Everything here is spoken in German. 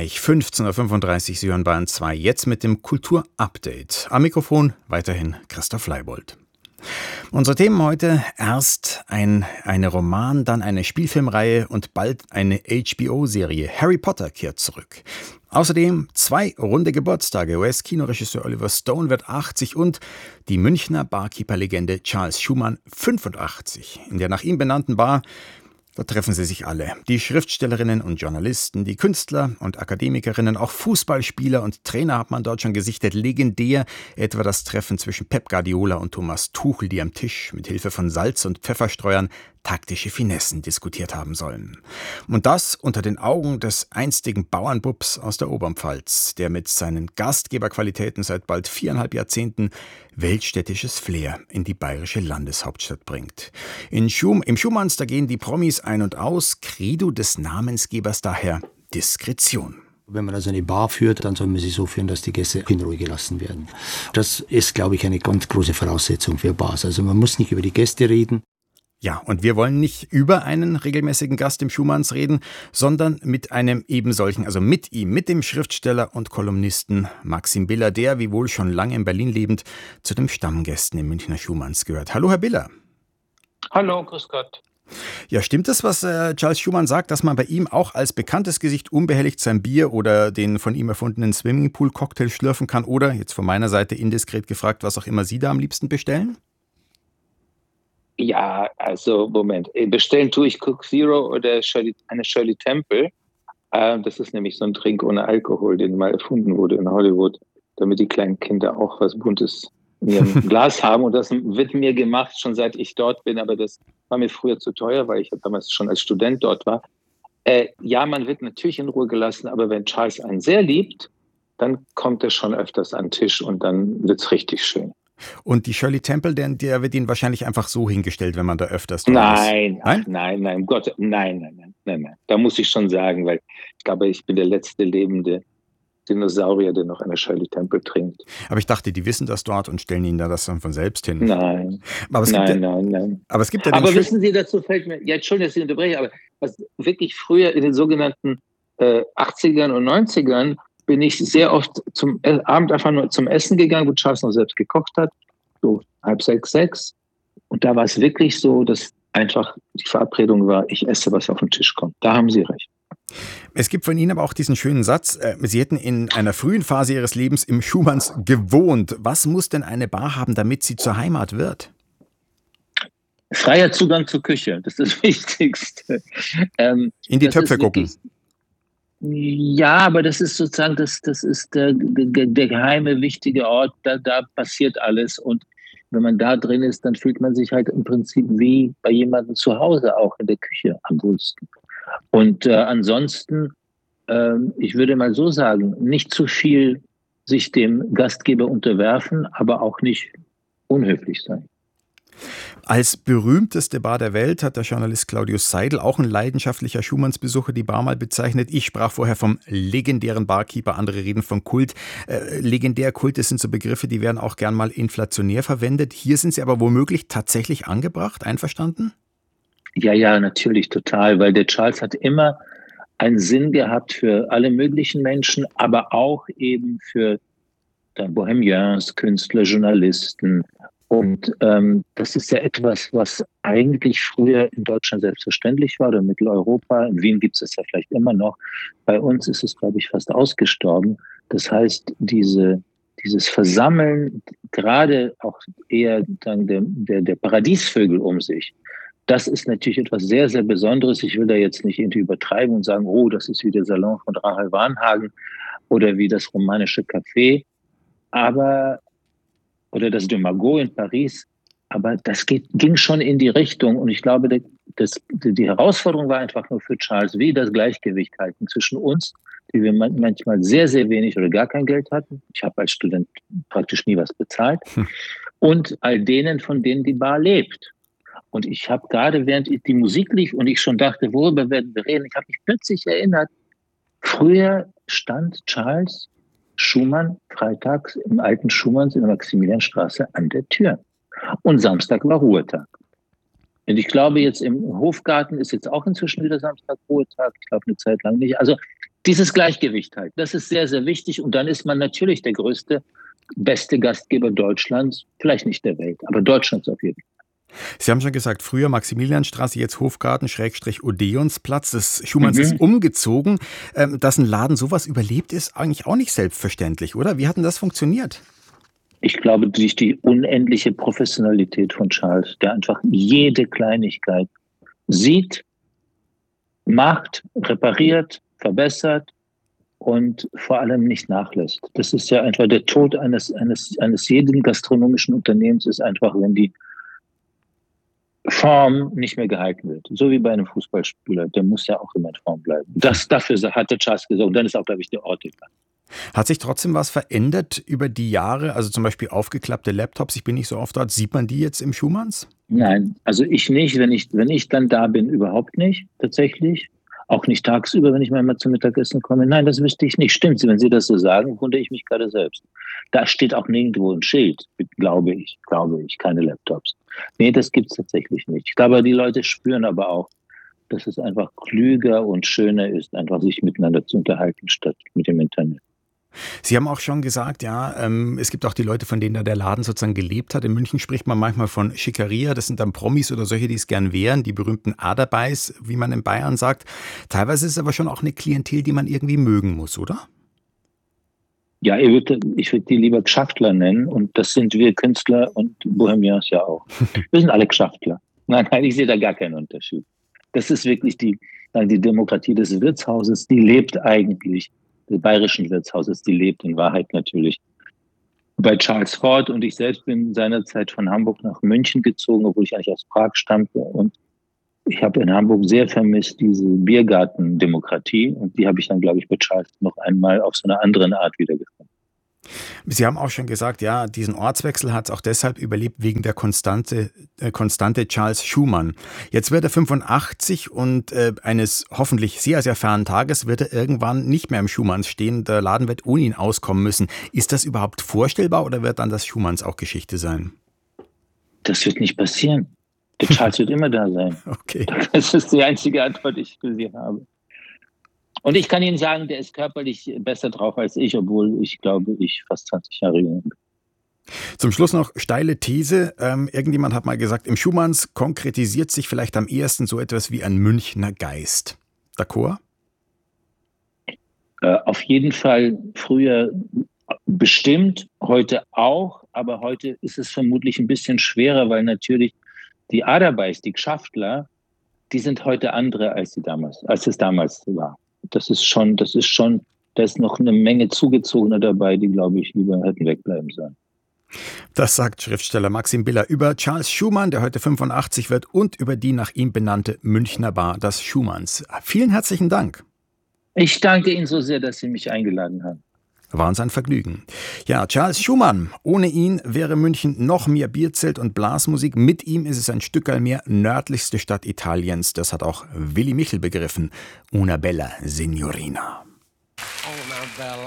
gleich 15.35 Uhr, Sie hören Bayern 2, jetzt mit dem Kultur-Update. Am Mikrofon weiterhin Christoph Leibold. Unsere Themen heute: erst eine Roman, dann eine Spielfilmreihe und bald eine HBO-Serie. Harry Potter kehrt zurück. Außerdem 2 runde Geburtstage. US-Kinoregisseur Oliver Stone wird 80 und die Münchner Barkeeper-Legende Charles Schumann 85. In der nach ihm benannten Bar, da treffen sie sich alle. Die Schriftstellerinnen und Journalisten, die Künstler und Akademikerinnen, auch Fußballspieler und Trainer hat man dort schon gesichtet. Legendär etwa das Treffen zwischen Pep Guardiola und Thomas Tuchel, die am Tisch mit Hilfe von Salz- und Pfefferstreuern taktische Finessen diskutiert haben sollen. Und das unter den Augen des einstigen Bauernbubs aus der Oberpfalz, der mit seinen Gastgeberqualitäten seit bald 4,5 Jahrzehnten weltstädtisches Flair in die bayerische Landeshauptstadt bringt. Im Schumanns, da gehen die Promis ein und aus, Credo des Namensgebers daher Diskretion. Wenn man also eine Bar führt, dann soll man sie so führen, dass die Gäste in Ruhe gelassen werden. Das ist, glaube ich, eine ganz große Voraussetzung für Bars. Also man muss nicht über die Gäste reden. Ja, und wir wollen nicht über einen regelmäßigen Gast im Schumanns reden, sondern mit einem ebensolchen, also mit ihm, mit dem Schriftsteller und Kolumnisten Maxim Biller, der, wiewohl schon lange in Berlin lebend, zu den Stammgästen im Münchner Schumanns gehört. Hallo, Herr Biller. Hallo, grüß Gott. Ja, stimmt es, was Charles Schumann sagt, dass man bei ihm auch als bekanntes Gesicht unbehelligt sein Bier oder den von ihm erfundenen Swimmingpool-Cocktail schlürfen kann oder, jetzt von meiner Seite indiskret gefragt, was auch immer Sie da am liebsten bestellen? Ja, also Moment. Bestellen tue ich Coke Zero oder eine Shirley Temple. Das ist nämlich so ein Trink ohne Alkohol, den mal erfunden wurde in Hollywood, damit die kleinen Kinder auch was Buntes in ihrem Glas haben. Und das wird mir gemacht, schon seit ich dort bin. Aber das war mir früher zu teuer, weil ich damals schon als Student dort war. Ja, man wird natürlich in Ruhe gelassen, aber wenn Charles einen sehr liebt, dann kommt er schon öfters an den Tisch und dann wird's richtig schön. Und die Shirley Temple, der wird Ihnen wahrscheinlich einfach so hingestellt, wenn man da öfters dort Nein, ist. nein, Gott, nein. Da muss ich schon sagen, weil ich glaube, ich bin der letzte lebende Dinosaurier, der noch eine Shirley Temple trinkt. Aber ich dachte, die wissen das dort und stellen Ihnen da das dann von selbst hin. Nein. Aber es gibt ja Aber wissen Sie, dazu fällt mir, ja, Entschuldigung, dass ich unterbreche, aber was wirklich früher in den sogenannten 80ern und 90ern bin ich sehr oft zum Abend einfach nur zum Essen gegangen, wo Charles noch selbst gekocht hat, so 5:30, 6. Und da war es wirklich so, dass einfach die Verabredung war, ich esse, was auf den Tisch kommt. Da haben Sie recht. Es gibt von Ihnen aber auch diesen schönen Satz, Sie hätten in einer frühen Phase Ihres Lebens im Schumanns gewohnt. Was muss denn eine Bar haben, damit sie zur Heimat wird? Freier Zugang zur Küche, das ist das Wichtigste. In die Töpfe gucken. Ja, aber das ist sozusagen, das ist der geheime, wichtige Ort, da passiert alles. Und wenn man da drin ist, dann fühlt man sich halt im Prinzip wie bei jemandem zu Hause, auch in der Küche am wohlsten. Und ansonsten, ich würde mal so sagen, nicht zu viel sich dem Gastgeber unterwerfen, aber auch nicht unhöflich sein. Als berühmteste Bar der Welt hat der Journalist Claudius Seidel, auch ein leidenschaftlicher Schumannsbesucher, die Bar mal bezeichnet. Ich sprach vorher vom legendären Barkeeper, andere reden von Kult. Legendär, Kult, das sind so Begriffe, die werden auch gern mal inflationär verwendet. Hier sind sie aber womöglich tatsächlich angebracht, einverstanden? Ja, natürlich, total, weil der Charles hat immer einen Sinn gehabt für alle möglichen Menschen, aber auch eben für Bohemiens, Künstler, Journalisten. Und das ist ja etwas, was eigentlich früher in Deutschland selbstverständlich war oder Mitteleuropa. In Wien gibt es das ja vielleicht immer noch. Bei uns ist es, glaube ich, fast ausgestorben. Das heißt, dieses Versammeln, gerade auch eher dann der Paradiesvögel um sich, das ist natürlich etwas sehr, sehr Besonderes. Ich will da jetzt nicht irgendwie übertreiben und sagen, oh, das ist wie der Salon von Rahel Varnhagen oder wie das romanische Café. Oder das de Magot in Paris, aber das ging schon in die Richtung und ich glaube, die Herausforderung war einfach nur für Charles, wie das Gleichgewicht halten zwischen uns, die wir manchmal sehr, sehr wenig oder gar kein Geld hatten. Ich habe als Student praktisch nie was bezahlt. Und all denen, von denen die Bar lebt. Und ich habe gerade, während die Musik lief und ich schon dachte, worüber werden wir reden, ich habe mich plötzlich erinnert, früher stand Charles Schumann freitags im alten Schumanns in der Maximilianstraße an der Tür. Und Samstag war Ruhetag. Und ich glaube, jetzt im Hofgarten ist jetzt auch inzwischen wieder Samstag Ruhetag. Ich glaube, eine Zeit lang nicht. Also Dieses Gleichgewicht halt, das ist sehr, sehr wichtig. Und dann ist man natürlich der größte, beste Gastgeber Deutschlands, vielleicht nicht der Welt, aber Deutschlands auf jeden Fall. Sie haben schon gesagt, früher Maximilianstraße, jetzt Hofgarten, Odeonsplatz. Das Schumanns ist umgezogen. Dass ein Laden sowas überlebt, ist eigentlich auch nicht selbstverständlich, oder? Wie hat denn das funktioniert? Ich glaube, durch die unendliche Professionalität von Charles, der einfach jede Kleinigkeit sieht, macht, repariert, verbessert und vor allem nicht nachlässt. Das ist ja einfach der Tod eines jeden gastronomischen Unternehmens, ist einfach, wenn die Form nicht mehr gehalten wird. So wie bei einem Fußballspieler, der muss ja auch immer in Form bleiben. Dafür hatte Charles gesorgt. Und dann ist auch, glaube ich, der Ort gegangen. Hat sich trotzdem was verändert über die Jahre? Also zum Beispiel aufgeklappte Laptops, ich bin nicht so oft dort. Sieht man die jetzt im Schumanns? Nein, also ich nicht. Wenn ich dann da bin, überhaupt nicht, tatsächlich. Auch nicht tagsüber, wenn ich mal zum Mittagessen komme. Nein, das wüsste ich nicht. Stimmt, wenn Sie das so sagen, wundere ich mich gerade selbst. Da steht auch nirgendwo ein Schild, glaube ich, keine Laptops. Nee, das gibt's tatsächlich nicht. Ich glaube, die Leute spüren aber auch, dass es einfach klüger und schöner ist, einfach sich miteinander zu unterhalten, statt mit dem Internet. Sie haben auch schon gesagt, ja, es gibt auch die Leute, von denen da der Laden sozusagen gelebt hat. In München spricht man manchmal von Schickeria. Das sind dann Promis oder solche, die es gern wären, die berühmten Aderbeiß, wie man in Bayern sagt. Teilweise ist es aber schon auch eine Klientel, die man irgendwie mögen muss, oder? Ja, ich würde die lieber Gschaftler nennen und das sind wir Künstler und Bohemians ja auch. Wir sind alle Gschaftler. Nein, ich sehe da gar keinen Unterschied. Das ist wirklich die Demokratie des Wirtshauses, die lebt eigentlich, des bayerischen Wirtshauses, die lebt in Wahrheit natürlich bei Charles fort. Und ich selbst bin seinerzeit von Hamburg nach München gezogen, obwohl ich eigentlich aus Prag stammte. Und ich habe in Hamburg sehr vermisst diese Biergartendemokratie. Und die habe ich dann, glaube ich, bei Charles noch einmal auf so eine andere Art wiedergefunden. Sie haben auch schon gesagt, ja, diesen Ortswechsel hat es auch deshalb überlebt wegen der Konstante Charles Schumann. Jetzt wird er 85 und eines hoffentlich sehr, sehr fernen Tages wird er irgendwann nicht mehr im Schumanns stehen. Der Laden wird ohne ihn auskommen müssen. Ist das überhaupt vorstellbar oder wird dann das Schumanns auch Geschichte sein? Das wird nicht passieren. Der Charles wird immer da sein. Okay. Das ist die einzige Antwort, die ich für Sie habe. Und ich kann Ihnen sagen, der ist körperlich besser drauf als ich, obwohl ich glaube, ich fast 20 Jahre jünger bin. Zum Schluss noch steile These. Irgendjemand hat mal gesagt, im Schumanns konkretisiert sich vielleicht am ehesten so etwas wie ein Münchner Geist. D'accord? Auf jeden Fall früher bestimmt, heute auch, aber heute ist es vermutlich ein bisschen schwerer, weil natürlich die Aderbeiß, die Gschaftler, die sind heute andere als es damals war. Das ist schon, da ist noch eine Menge Zugezogener dabei, die, glaube ich, lieber hätten wegbleiben sollen. Das sagt Schriftsteller Maxim Biller über Charles Schumann, der heute 85 wird, und über die nach ihm benannte Münchner Bar, das Schumanns. Vielen herzlichen Dank. Ich danke Ihnen so sehr, dass Sie mich eingeladen haben. War uns ein Vergnügen. Ja, Charles Schumann. Ohne ihn wäre München noch mehr Bierzelt und Blasmusik. Mit ihm ist es ein Stückerl mehr nördlichste Stadt Italiens. Das hat auch Willy Michel begriffen. Una bella signorina.